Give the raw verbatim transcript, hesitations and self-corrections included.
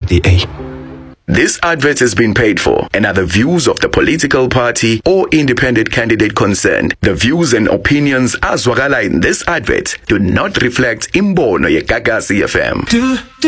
D A. This advert has been paid for and are the views of the political party or independent candidate concerned. The views and opinions azwakala in this advert do not reflect imbono ye Gagasi F M.